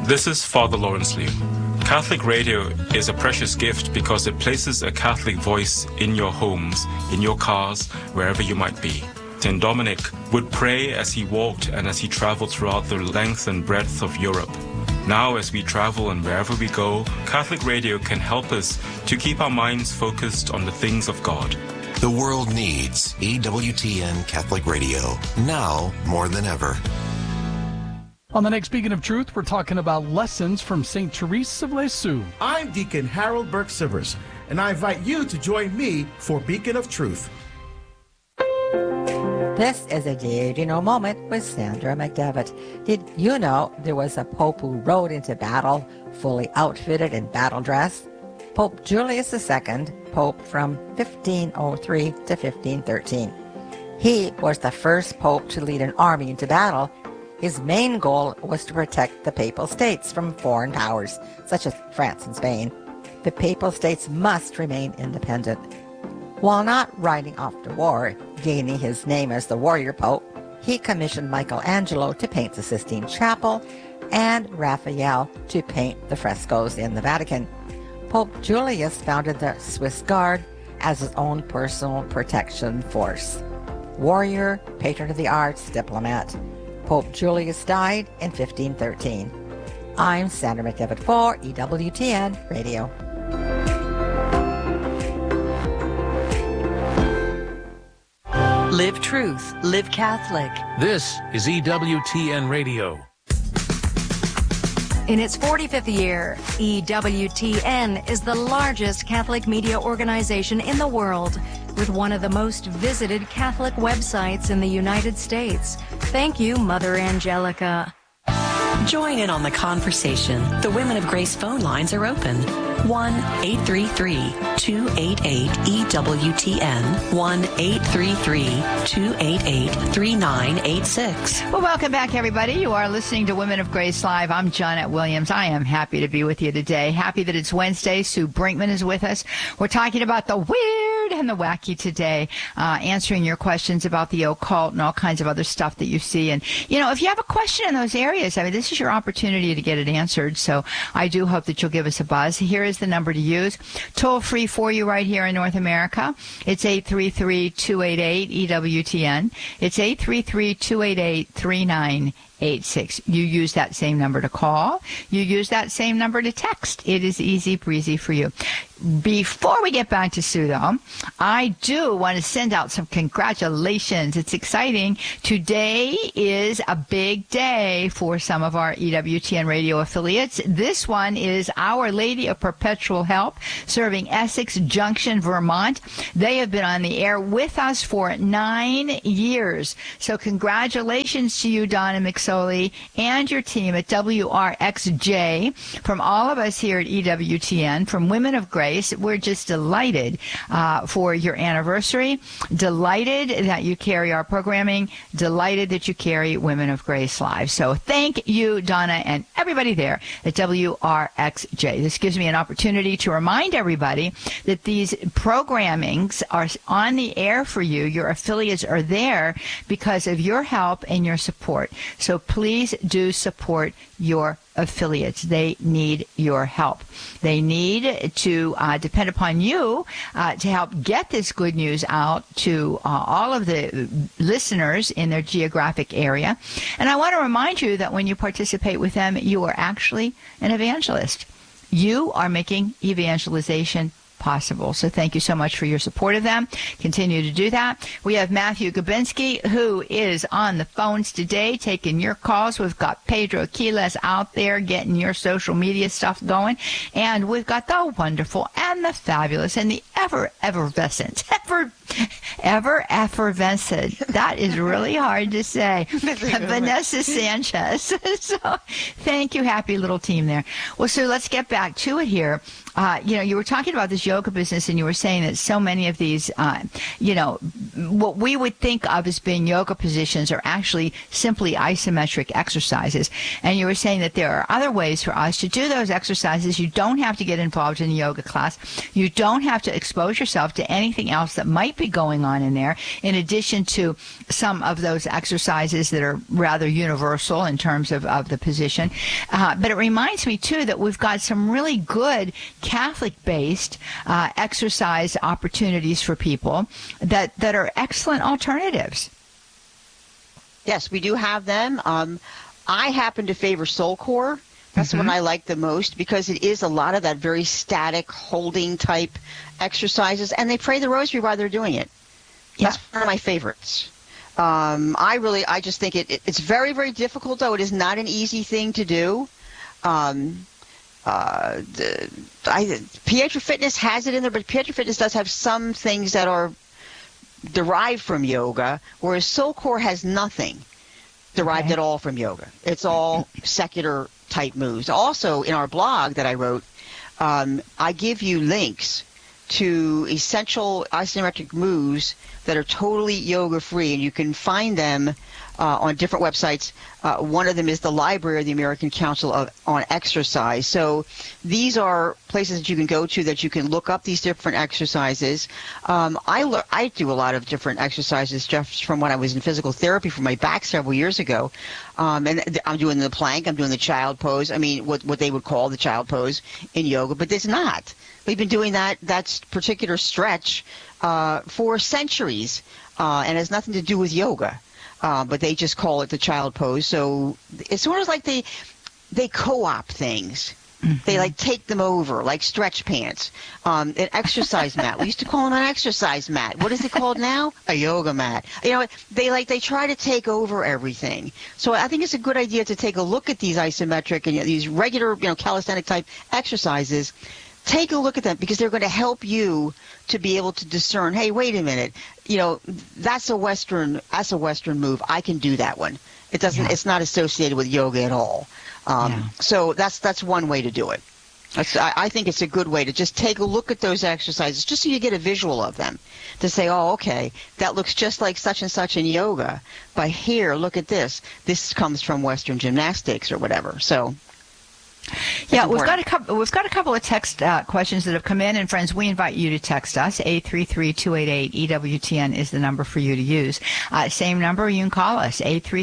This is Father Lawrence Liu. Catholic radio is a precious gift because it places a Catholic voice in your homes, in your cars, wherever you might be. St. Dominic would pray as he walked and as he traveled throughout the length and breadth of Europe. Now, as we travel and wherever we go, Catholic radio can help us to keep our minds focused on the things of God. The world needs EWTN Catholic Radio, now more than ever. On the next Beacon of Truth, we're talking about lessons from St. Therese of Lisieux. I'm Deacon Harold Burke-Sivers, and I invite you to join me for Beacon of Truth. This is a Did You Know moment with Sandra McDevitt. Did you know there was a pope who rode into battle fully outfitted in battle dress? Pope Julius II, pope from 1503 to 1513. He was the first pope to lead an army into battle. His main goal was to protect the Papal States from foreign powers, such as France and Spain. The Papal States must remain independent. While not riding off to war, gaining his name as the warrior pope, he commissioned Michelangelo to paint the Sistine Chapel and Raphael to paint the frescoes in the Vatican. Pope Julius founded the Swiss Guard as his own personal protection force. Warrior, patron of the arts, diplomat. Pope Julius died in 1513. I'm Sandra McDevitt for EWTN Radio. Live truth, live Catholic. This is EWTN Radio. In its 45th year, EWTN is the largest Catholic media organization in the world, with one of the most visited Catholic websites in the United States. Thank you, Mother Angelica. Join in on the conversation. The Women of Grace phone lines are open. 1-833-288-EWTN. 1-833-288-3986. Well, welcome back, everybody. You are listening to Women of Grace Live. I'm Johnnette Williams. I am happy to be with you today. Happy that it's Wednesday. Sue Brinkman is with us. We're talking about the weird and the wacky today, answering your questions about the occult and all kinds of other stuff that you see. And, you know, if you have a question in those areas, I mean, this is your opportunity to get it answered. So I do hope that you'll give us a buzz. Here is the number to use. Toll free for you right here in North America. It's 833-288-EWTN. It's 833-288-3986. You use that same number to call. You use that same number to text. It is easy breezy for you. Before we get back to Sue, though, I do want to send out some congratulations. It's exciting. Today is a big day for some of our EWTN radio affiliates. This one is Our Lady of Perpetual Help, serving Essex Junction, Vermont. They have been on the air with us for 9 years. So congratulations to you, Donna McSorley, and your team at WRXJ. From all of us here at EWTN, from Women of Grace, we're just delighted for your anniversary, delighted that you carry our programming, delighted that you carry Women of Grace Live. So thank you, Donna, and everybody there at WRXJ. This gives me an opportunity to remind everybody that these programmings are on the air for you. Your affiliates are there because of your help and your support. So please do support your affiliates. They need your help. They need to depend upon you to help get this good news out to all of the listeners in their geographic area. And I want to remind you that when you participate with them, you are actually an evangelist. You are making evangelization possible. So thank you so much for your support of them. Continue to do that. We have Matthew Gabinski, who is on the phones today, taking your calls. We've got Pedro Aquiles out there getting your social media stuff going. And we've got the wonderful and the fabulous and the effervescent. That is really hard to say. Vanessa Sanchez. So thank you, happy little team there. Well, so let's get back to it here. You were talking about this this yoga business, and you were saying that so many of these, what we would think of as being yoga positions are actually simply isometric exercises. And you were saying that there are other ways for us to do those exercises. You don't have to get involved in a yoga class. You don't have to expose yourself to anything else that might be going on in there, in addition to some of those exercises that are rather universal in terms of the position. But it reminds me, too, that we've got some really good Catholic-based exercise opportunities for people that are excellent alternatives. Yes, we do have them. I happen to favor Soulcore. That's the one I like the most because it is a lot of that very static holding type exercises, and they pray the rosary while they're doing it. That's one of my favorites. I just think it's very, very difficult, though. It is not an easy thing to do. Pietra Fitness has it in there, but Pietra Fitness does have some things that are derived from yoga, whereas Soulcore has nothing derived at all from yoga. It's all secular type moves. Also, in our blog that I wrote, I give you links to essential isometric moves that are totally yoga free, and you can find them on different websites. One of them is the Library of the American Council on Exercise. So these are places that you can go to that you can look up these different exercises. I do a lot of different exercises just from when I was in physical therapy for my back several years ago. And I'm doing the plank, I'm doing the child pose. I mean, what they would call the child pose in yoga, but it's not. We've been doing that particular stretch for centuries, and has nothing to do with yoga. But they just call it the child pose. So it's sort of like they co-opt things. They like take them over, like stretch pants, an exercise mat. We used to call them an exercise mat. What is it called now? A yoga mat. They try to take over everything. So I think it's a good idea to take a look at these isometric and these regular, calisthenic type exercises. Take a look at them because they're going to help you to be able to discern, hey, wait a minute, that's a Western move. I can do that one. It doesn't. It's not associated with yoga at all. So that's one way to do it. I think it's a good way to just take a look at those exercises just so you get a visual of them, to say, oh, okay, that looks just like such and such in yoga, but here, look at this. This comes from Western gymnastics or whatever. So. Yeah, we've got a couple of text questions that have come in, and friends, we invite you to text us. 833-288-EWTN is the number for you to use. Same number, you can call us,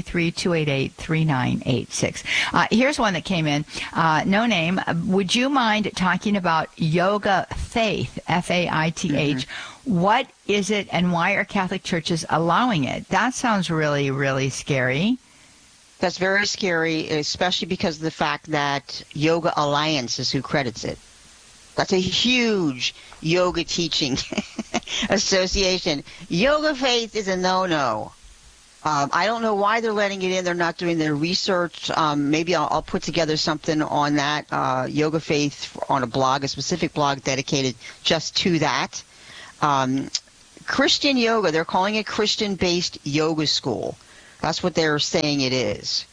833-288-3986. Here's one that came in. No name. Would you mind talking about yoga faith, F-A-I-T-H? What is it, and why are Catholic churches allowing it? That sounds really, really scary. That's very scary, especially because of the fact that Yoga Alliance is who credits it. That's a huge yoga teaching association. Yoga faith is a no-no. I don't know why they're letting it in. They're not doing their research. Maybe I'll put together something on that, yoga faith, on a blog, a specific blog dedicated just to that. Christian yoga, they're calling it Christian-based yoga school. That's what they're saying it is.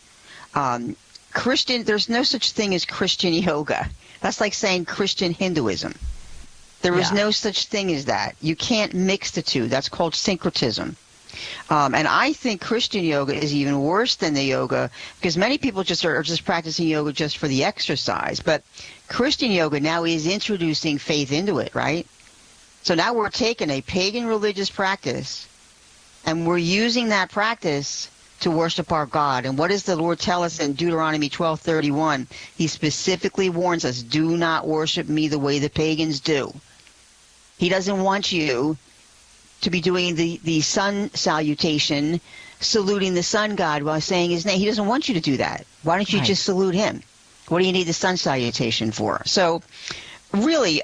There's no such thing as Christian yoga. That's like saying Christian Hinduism. There is no such thing as that. You can't mix the two. That's called syncretism. And I think Christian yoga is even worse than the yoga because many people are just practicing yoga just for the exercise. But Christian yoga now is introducing faith into it, right? So now we're taking a pagan religious practice and we're using that practice to worship our God. And what does the Lord tell us in Deuteronomy 12:31? He specifically warns us, do not worship me the way the pagans do. He doesn't want you to be doing the sun salutation, saluting the sun god while saying his name. He doesn't want you to do that. Why don't you just salute him? What do you need the sun salutation for? So really,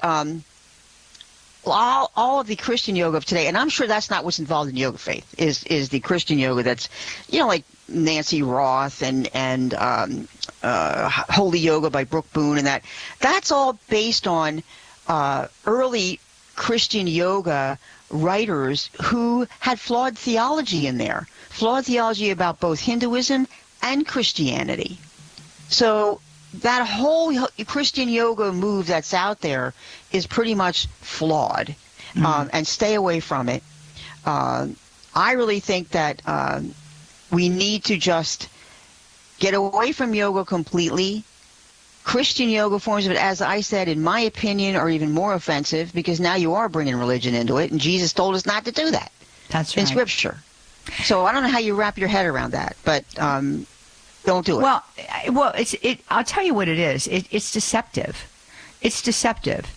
all of the Christian yoga of today, and I'm sure that's not what's involved in yoga faith, is the Christian yoga that's, like Nancy Roth and Holy Yoga by Brooke Boone, and that's all based on early Christian yoga writers who had flawed theology in there, flawed theology about both Hinduism and Christianity. So that whole Christian yoga move that's out there is pretty much flawed, and stay away from it. I really think that we need to just get away from yoga completely. Christian yoga forms of it, as I said, in my opinion, are even more offensive because now you are bringing religion into it, and Jesus told us not to do that. That's right. In Scripture. So I don't know how you wrap your head around that, but don't do it. Well, I'll tell you what it is. It's deceptive. It's deceptive.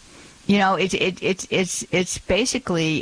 It's basically,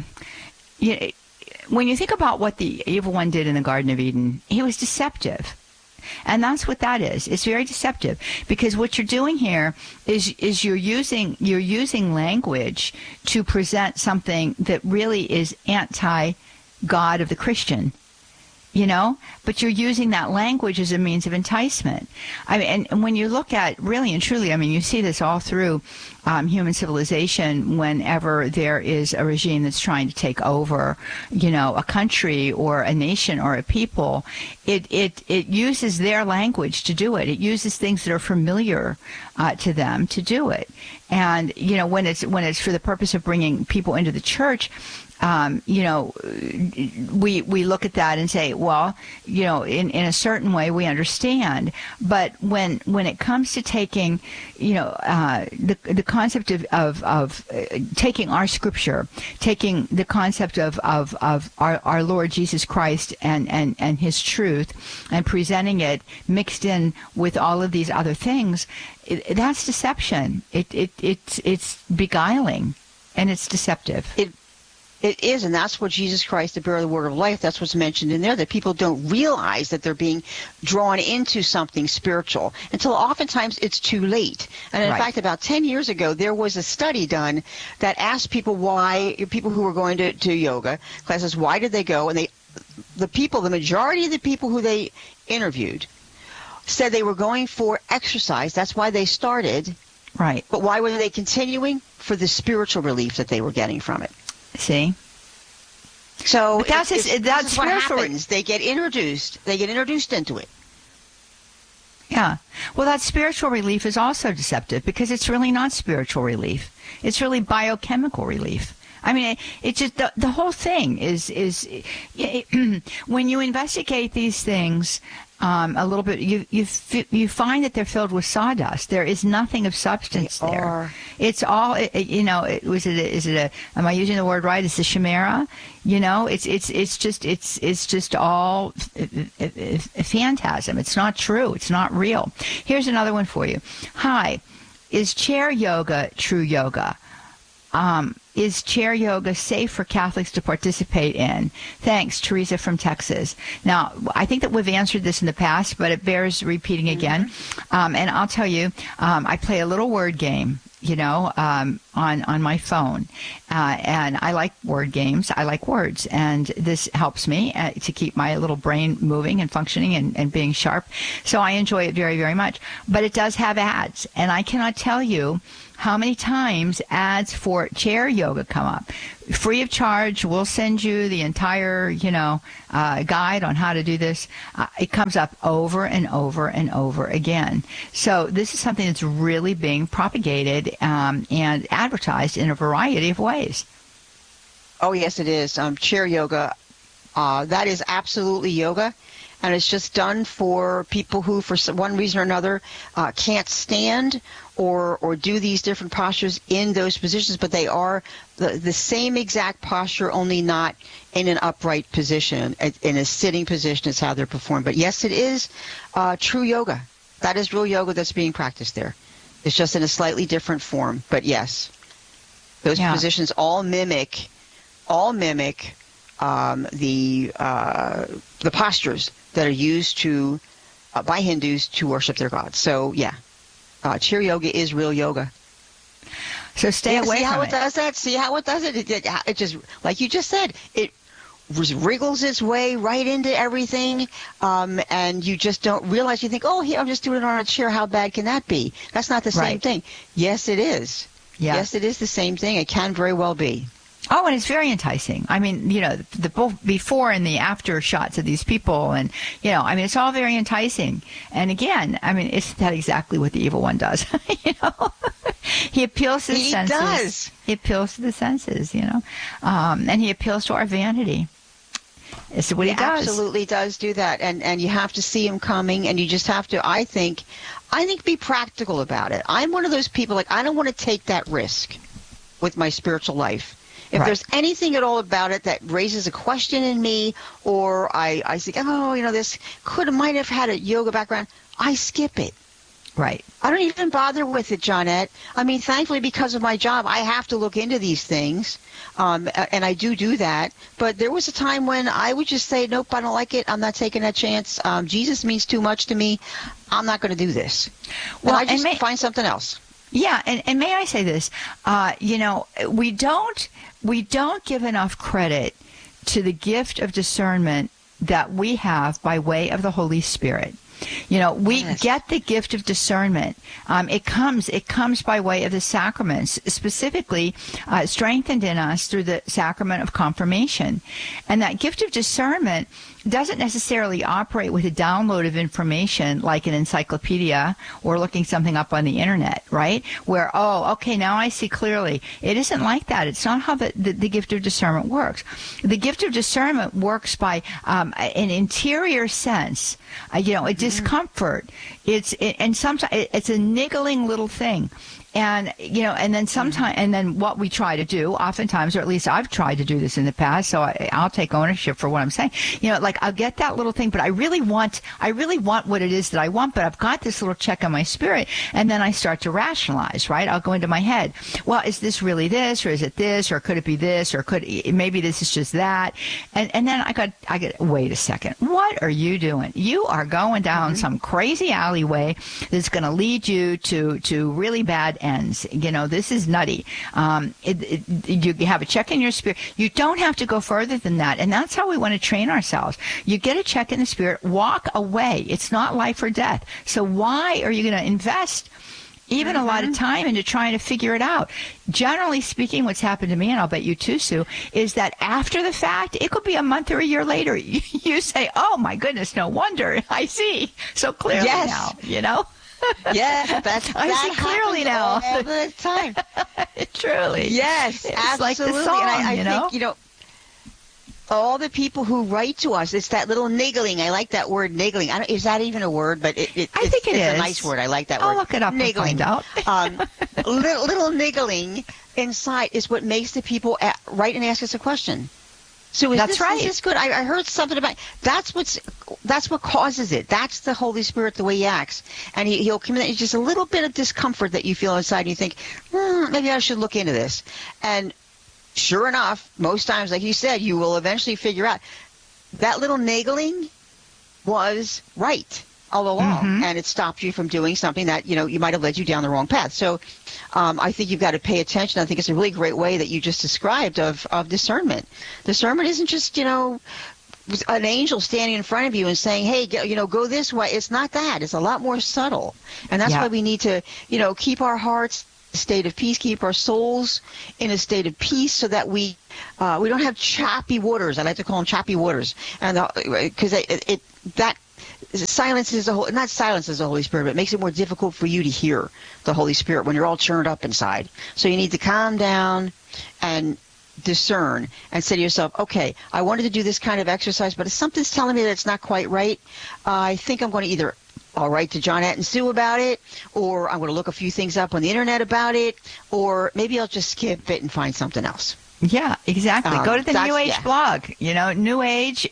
when you think about what the evil one did in the Garden of Eden, he was deceptive. And that's what that is. It's very deceptive because what you're doing here is you're using language to present something that really is anti-God of the Christian. But you're using that language as a means of enticement. I mean, and when you look at really and truly, I mean, you see this all through human civilization whenever there is a regime that's trying to take over, a country or a nation or a people, it uses their language to do it. It uses things that are familiar to them to do it. And, when it's for the purpose of bringing people into the church, we look at that and say, well, in a certain way we understand. But when it comes to taking, the concept of taking our scripture, taking the concept of our Lord Jesus Christ and his truth and presenting it mixed in with all of these other things, that's deception. It's beguiling and it's deceptive. It is, and that's what Jesus Christ, the bearer of the word of life, that's what's mentioned in there, that people don't realize that they're being drawn into something spiritual until oftentimes it's too late. And in fact, about 10 years ago, there was a study done that asked people who were going to yoga classes, why did they go? And the majority of the people who they interviewed said they were going for exercise. That's why they started. Right. But why were they continuing? For the spiritual relief that they were getting from it. See? So that's what happens. They get introduced into it. Yeah. Well, that spiritual relief is also deceptive because it's really not spiritual relief. It's really biochemical relief. I mean, it's just the whole thing is when you investigate these things a little bit, you find that they're filled with sawdust. There is nothing of substance there. It's all, am I using the word right? It's the chimera. It's just all phantasm. It's not true. It's not real. Here's another one for you. Hi, is chair yoga true yoga? Is chair yoga safe for Catholics to participate in? Thanks, Teresa from Texas. Now, I think that we've answered this in the past, but it bears repeating again. And I'll tell you, I play a little word game, on my phone. And I like word games. I like words. And this helps me to keep my little brain moving and functioning and being sharp. So I enjoy it very, very much. But it does have ads. And I cannot tell you how many times ads for chair yoga come up. Free of charge, we'll send you the entire, guide on how to do this. It comes up over and over and over again. So this is something that's really being propagated and advertised in a variety of ways. Oh, yes, it is. Chair yoga, that is absolutely yoga. And it's just done for people who, for one reason or another, can't stand or do these different postures in those positions, but they are the same exact posture, only not in an upright position. In a sitting position is how they're performed. But yes, it is true yoga. That is real yoga that's being practiced there. It's just in a slightly different form. But yes, those positions all mimic the postures that are used by Hindus to worship their gods. So yeah, chair yoga is real yoga. So stay away from it. See how it does that? See how it does it? It just, like you just said, it wriggles its way right into everything, and you just don't realize. You think, oh, here, I'm just doing it on a chair. How bad can that be? That's not the same thing. Yes, it is. Yeah. Yes, it is the same thing. It can very well be. Oh, and it's very enticing. I mean, the both before and the after shots of these people, and it's all very enticing. And again, I mean, isn't that exactly what the evil one does? He appeals to the senses. He does. He appeals to the senses, and he appeals to our vanity. It's what he does. He absolutely does do that, and you have to see him coming, and you just have to, I think, be practical about it. I'm one of those people, I don't want to take that risk with my spiritual life. If there's anything at all about it that raises a question in me, or I think, this might have had a yoga background, I skip it. Right. I don't even bother with it, Johnette. I mean, thankfully, because of my job, I have to look into these things, and I do that. But there was a time when I would just say, nope, I don't like it. I'm not taking that chance. Jesus means too much to me. I'm not going to do this. Well, I just find something else. Yeah, and may I say this? We don't give enough credit to the gift of discernment that we have by way of the Holy Spirit. We get the gift of discernment. It comes by way of the sacraments, specifically strengthened in us through the sacrament of confirmation. And that gift of discernment doesn't necessarily operate with a download of information like an encyclopedia or looking something up on the internet, right? Where, now I see clearly. It isn't like that. It's not how the gift of discernment works. The gift of discernment works by an interior sense, a discomfort. And sometimes it's a niggling little thing. And, and then sometimes, and then what we try to do oftentimes, or at least I've tried to do this in the past, so I'll take ownership for what I'm saying. I'll get that little thing, but I really want what it is that I want, but I've got this little check on my spirit. And then I start to rationalize, right? I'll go into my head. Well, is this really this, or is it this, or could it be this, or maybe this is just that? And then I got, wait a second. What are you doing? You are going down some crazy alleyway that's going to lead you to really bad ends. This is nutty. You have a check in your spirit. You don't have to go further than that. And that's how we want to train ourselves. You get a check in the spirit, walk away. It's not life or death. So why are you going to invest even a lot of time into trying to figure it out? Generally speaking, what's happened to me, and I'll bet you too, Sue, is that after the fact, it could be a month or a year later, you say, oh my goodness, no wonder. I see so clearly now, Yeah, I see clearly now. All the time. Truly. Yes, it's absolutely. Like the song, and I think, all the people who write to us, it's that little niggling. I like that word, niggling. Is that even a word? But I think it's a nice word. I like that word. I'll look it up niggling. And find out. little niggling inside is what makes the people write and ask us a question. So is this good? I heard something about that's what causes it. That's the Holy Spirit, the way he acts, and he'll come in. It's just a little bit of discomfort that you feel inside, and you think, maybe I should look into this. And sure enough, most times, like you said, you will eventually figure out that little niggling was right all along, and it stopped you from doing something that you might have led you down the wrong path. So I think you've got to pay attention. I think it's a really great way that you just described of discernment. Discernment isn't just an angel standing in front of you and saying, hey, go this way. It's not that. It's a lot more subtle, and that's why we need to keep our hearts in a state of peace, keep our souls in a state of peace, so that we don't have choppy waters. I like to call them choppy waters, and because that silences not silences the Holy Spirit, but it makes it more difficult for you to hear the Holy Spirit when you're all churned up inside. So you need to calm down and discern and say to yourself, okay, I wanted to do this kind of exercise, but if something's telling me that it's not quite right, I think I'm going to I'll write to Johnette and Sue about it, or I'm going to look a few things up on the internet about it, or maybe I'll just skip it and find something else. Yeah, exactly. Go to the New Age blog, New Age.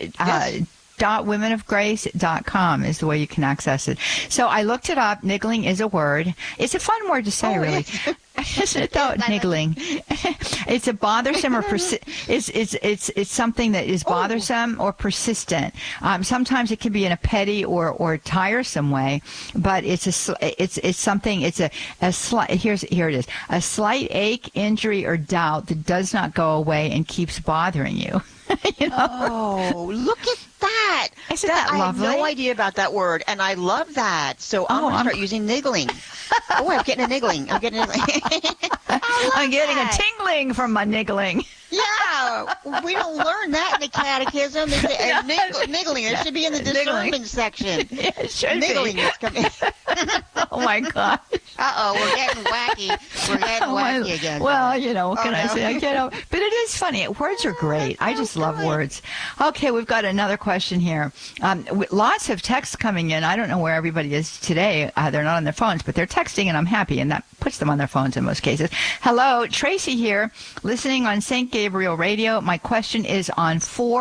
.womenofgrace.com is the way you can access it. So I looked it up. Niggling is a word. It's a fun word to say, really. Isn't it though? Niggling. It's a bothersome or it's something that is bothersome or persistent. Sometimes it can be in a petty or tiresome way, but it's something. It's a slight. Here it is. A slight ache, injury, or doubt that does not go away and keeps bothering you. Oh, look at that. Isn't that lovely? I have no idea about that word, and I love that. So I'm going to start using niggling. I'm getting a niggling. I'm getting a tingling from my niggling. Yeah, we don't learn that in the catechism. Niggling, it should be in the discernment section. Yeah, it should niggling be. is coming. Oh, my God. Uh-oh, we're getting wacky. We're getting wacky again. Well, you know, what can I no. say? I can't. But it is funny. Words are great. I just love words. Okay, we've got another question here. Lots of texts coming in. I don't know where everybody is today. They're not on their phones, but they're texting, and I'm happy, and that puts them on their phones in most cases. Hello, Tracy here, listening on St. Gabriel Radio. My question is on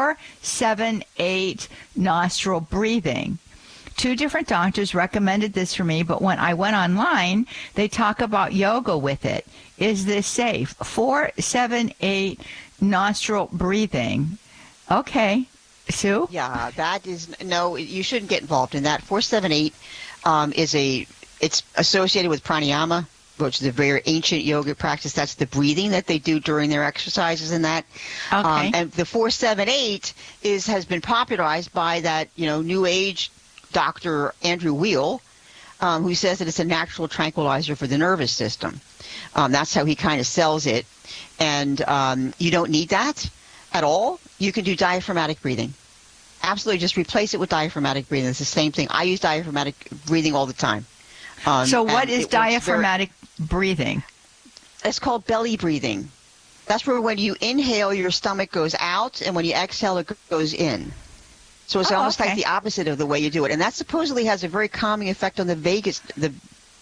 4-7-8 nostril breathing. 2 different doctors recommended this for me, but when I went online, they talk about yoga with it. Is this safe? 4-7-8 nostril breathing. Okay. Sue? Yeah, that is, no, you shouldn't get involved in that. 4-7-8 it's associated with pranayama, which is a very ancient yoga practice. That's the breathing that they do during their exercises and that. Okay. And the 4-7-8 has been popularized by that, New Age Dr. Andrew Weil, who says that it's a natural tranquilizer for the nervous system. That's how he kind of sells it. And you don't need that at all. You can do diaphragmatic breathing. Absolutely, just replace it with diaphragmatic breathing. It's the same thing. I use diaphragmatic breathing all the time. So what is diaphragmatic breathing? It's called belly breathing. That's where when you inhale, your stomach goes out, and when you exhale, it goes in. So it's almost like the opposite of the way you do it. And that supposedly has a very calming effect on the vagus nerve,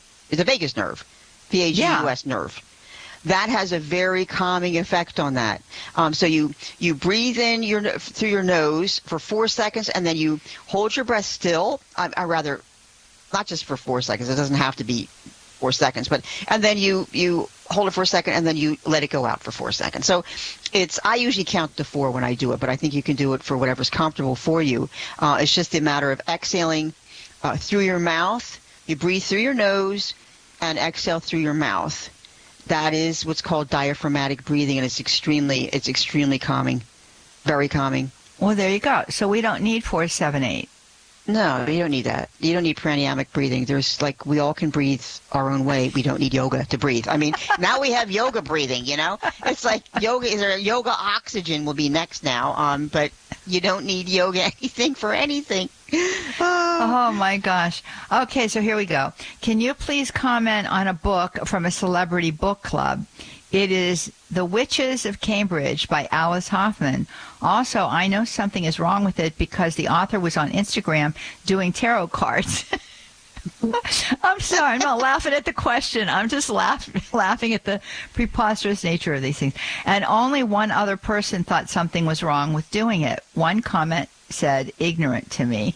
vagus nerve. That has a very calming effect on that. So you breathe in through your nose for 4 seconds, and then you hold your breath still. I rather, not just for 4 seconds. It doesn't have to be 4 seconds, and then you hold it for a second, and then you let it go out for 4 seconds. So I usually count to 4 when I do it, but I think you can do it for whatever's comfortable for you. It's just a matter of exhaling through your mouth. You breathe through your nose and exhale through your mouth. That is what's called diaphragmatic breathing, and it's extremely calming, very calming. Well, there you go. So we don't need 4-7-8. No, you don't need that. You don't need pranayamic breathing. We all can breathe our own way. We don't need yoga to breathe. I mean, now we have yoga breathing, It's like yoga oxygen will be next now, but you don't need yoga anything for anything. Oh, my gosh. Okay, so here we go. Can you please comment on a book from a celebrity book club? It is The Witches of Cambridge by Alice Hoffman. Also, I know something is wrong with it because the author was on Instagram doing tarot cards. I'm sorry, I'm not laughing at the question. I'm just laughing at the preposterous nature of these things. And only one other person thought something was wrong with doing it. One comment said, ignorant to me.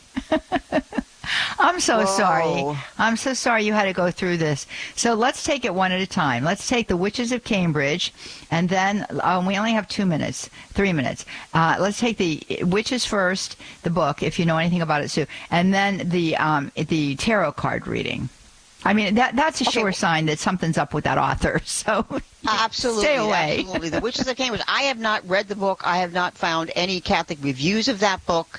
I'm so sorry. I'm so sorry you had to go through this. So let's take it one at a time. Let's take The Witches of Cambridge, and then we only have 3 minutes. Let's take the Witches first, the book, if you know anything about it, Sue, and then the tarot card reading. I mean, that's a sure sign that something's up with that author. So absolutely, stay away. Absolutely. The Witches of Cambridge. I have not read the book. I have not found any Catholic reviews of that book.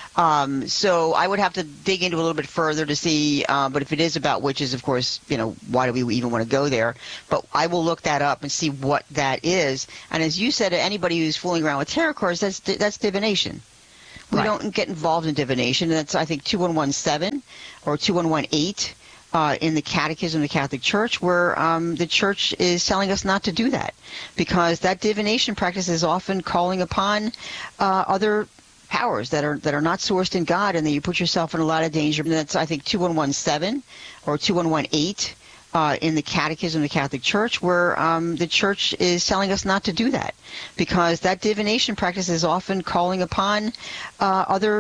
So I would have to dig into a little bit further to see, but if it is about witches, of course, why do we even want to go there? But I will look that up and see what that is. And as you said, anybody who's fooling around with tarot cards, that's divination. We don't get involved in divination. That's, I think, 2117 or 2118 in the Catechism of the Catholic Church, where the Church is telling us not to do that, because that divination practice is often calling upon other powers that are not sourced in God, and then you put yourself in a lot of danger. And that's, I think, 2117 or 2118 in the Catechism of the Catholic Church, where the Church is telling us not to do that, because that divination practice is often calling upon other